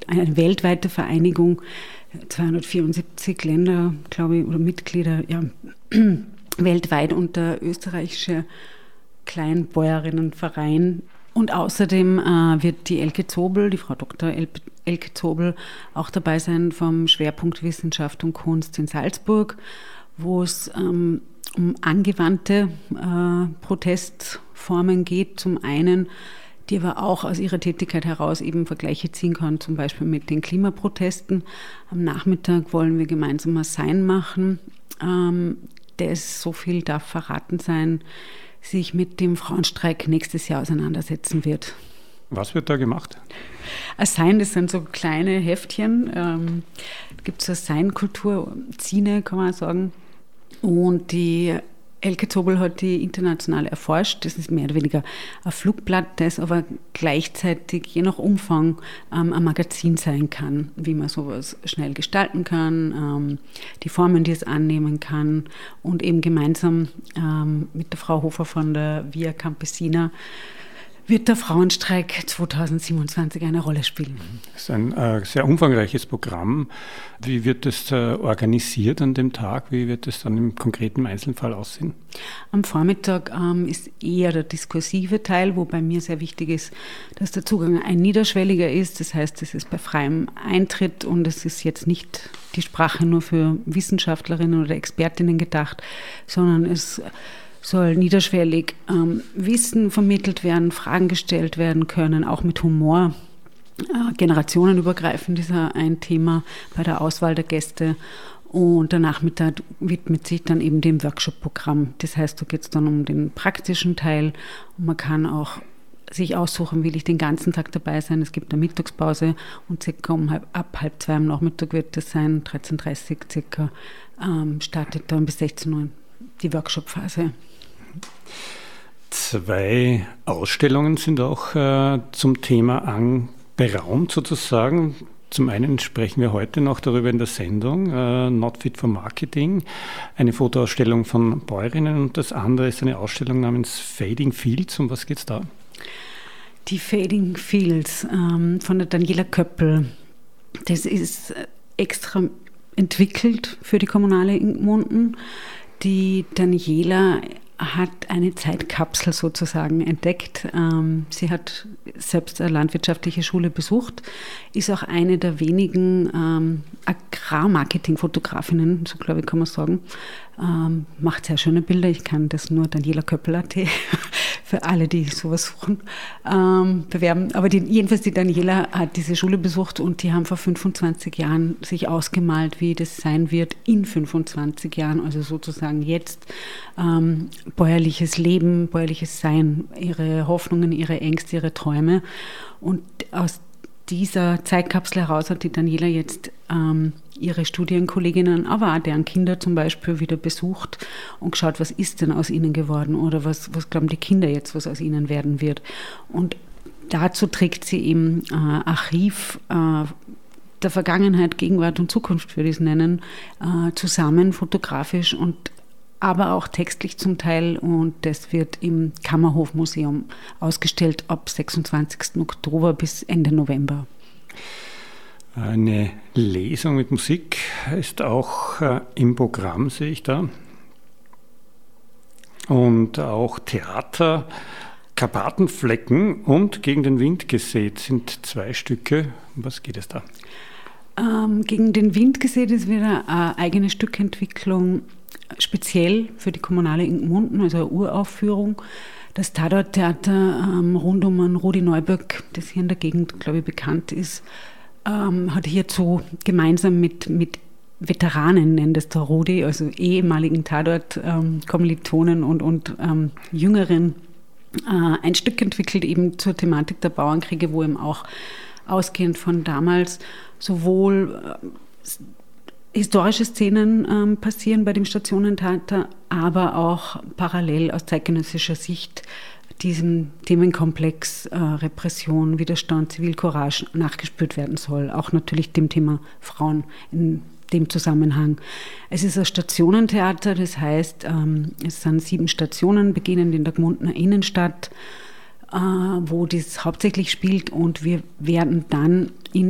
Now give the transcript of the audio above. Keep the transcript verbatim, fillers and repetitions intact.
eine weltweite Vereinigung, zweihundertvierundsiebzig Länder, glaube ich, oder Mitglieder, ja, weltweit, und der österreichische Kleinbäuerinnenverein. Und außerdem äh, wird die Elke Zobel, die Frau Doktor El- Elke Zobel, auch dabei sein vom Schwerpunkt Wissenschaft und Kunst in Salzburg, wo es ähm, um angewandte äh, Protestformen geht. Zum einen, die aber auch aus ihrer Tätigkeit heraus eben Vergleiche ziehen kann, zum Beispiel mit den Klimaprotesten. Am Nachmittag wollen wir gemeinsam ein Sein machen. Ähm, das, so viel darf verraten sein, sich mit dem Frauenstreik nächstes Jahr auseinandersetzen wird. Was wird da gemacht? Ein Sein, das sind so kleine Heftchen. Ähm, gibt es eine Sein-Kultur, Zine, kann man sagen. Und die Elke Zobel hat die international erforscht. Das ist mehr oder weniger ein Flugblatt, das aber gleichzeitig je nach Umfang ähm, ein Magazin sein kann, wie man sowas schnell gestalten kann, ähm, die Formen, die es annehmen kann, und eben gemeinsam ähm, mit der Frau Hofer von der Via Campesina wird der Frauenstreik zweitausendsiebenundzwanzig eine Rolle spielen. Das ist ein äh, sehr umfangreiches Programm. Wie wird das äh, organisiert an dem Tag? Wie wird das dann im konkreten Einzelfall aussehen? Am Vormittag ähm, ist eher der diskursive Teil, wo bei mir sehr wichtig ist, dass der Zugang ein niederschwelliger ist. Das heißt, es ist bei freiem Eintritt und es ist jetzt nicht die Sprache nur für Wissenschaftlerinnen oder Expertinnen gedacht, sondern es soll niederschwellig ähm, Wissen vermittelt werden, Fragen gestellt werden können, auch mit Humor. Äh, generationenübergreifend ist ein Thema bei der Auswahl der Gäste. Und der Nachmittag widmet sich dann eben dem Workshop-Programm. Das heißt, da geht es dann um den praktischen Teil. Und man kann auch sich aussuchen, will ich den ganzen Tag dabei sein. Es gibt eine Mittagspause und circa um halb, ab halb zwei am Nachmittag wird das sein, dreizehn Uhr dreißig circa, ähm, startet dann bis sechzehn Uhr die Workshop-Phase. Zwei Ausstellungen sind auch äh, zum Thema anberaumt sozusagen. Zum einen sprechen wir heute noch darüber in der Sendung, äh, Not Fit for Marketing, eine Fotoausstellung von Bäuerinnen, und das andere ist eine Ausstellung namens Fading Fields. Um was geht es da? Die Fading Fields ähm, von der Daniela Köppel. Das ist extra entwickelt für die Kommunale in Gmunden. Die Daniela hat eine Zeitkapsel sozusagen entdeckt. Sie hat selbst eine landwirtschaftliche Schule besucht, ist auch eine der wenigen ähm, Agrarmarketing-Fotografinnen, so glaube ich kann man sagen. Ähm, macht sehr schöne Bilder. Ich kann das nur Daniela Köppel punkt at für alle, die sowas suchen, ähm, bewerben. Aber die, jedenfalls die Daniela hat diese Schule besucht und die haben vor fünfundzwanzig Jahren sich ausgemalt, wie das sein wird in fünfundzwanzig Jahren, also sozusagen jetzt ähm, bäuerliches Leben, bäuerliches Sein, ihre Hoffnungen, ihre Ängste, ihre Träume. Und aus dieser Zeitkapsel heraus hat die Daniela jetzt ähm, ihre Studienkolleginnen, aber auch deren Kinder zum Beispiel wieder besucht und geschaut, was ist denn aus ihnen geworden oder was, was glauben die Kinder jetzt, was aus ihnen werden wird. Und dazu trägt sie eben äh, Archiv äh, der Vergangenheit, Gegenwart und Zukunft, würde ich es nennen, äh, zusammen fotografisch und aber auch textlich zum Teil, und das wird im Kammerhofmuseum ausgestellt ab sechsundzwanzigsten Oktober bis Ende November. Eine Lesung mit Musik ist auch äh, im Programm, sehe ich da. Und auch Theater, Karpatenflecken und Gegen den Wind gesät sind zwei Stücke. Um was geht es da? Ähm, Gegen den Wind gesät ist wieder eine eigene Stückentwicklung, speziell für die Kommunale in Gmunden, also eine Uraufführung. Das Tatort-Theater ähm, rund um einen Rudi Neuböck, das hier in der Gegend, glaube ich, bekannt ist, ähm, hat hierzu gemeinsam mit, mit Veteranen, nennt es der Rudi, also ehemaligen Tatort-Kommilitonen ähm, und, und ähm, Jüngeren, äh, ein Stück entwickelt, eben zur Thematik der Bauernkriege, wo eben auch ausgehend von damals sowohl äh, historische Szenen ähm, passieren bei dem Stationentheater, aber auch parallel aus zeitgenössischer Sicht diesem Themenkomplex äh, Repression, Widerstand, Zivilcourage nachgespürt werden soll. Auch natürlich dem Thema Frauen in dem Zusammenhang. Es ist ein Stationentheater, das heißt, ähm, es sind sieben Stationen, beginnend in der Gmundner Innenstadt, äh, wo das hauptsächlich spielt, und wir werden dann in